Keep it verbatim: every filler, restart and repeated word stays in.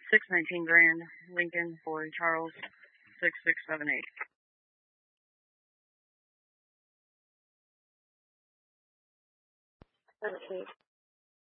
six nineteen Grand, Lincoln for Charles, six six seven eight. Okay.